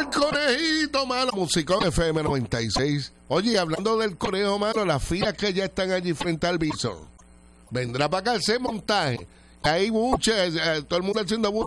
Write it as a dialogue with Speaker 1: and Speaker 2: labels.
Speaker 1: conejito malo, musicón FM 96. Oye, hablando del conejo malo, las filas que ya están allí frente al Bison. Vendrá para acá ese montaje. Hay buches, todo el mundo haciendo buches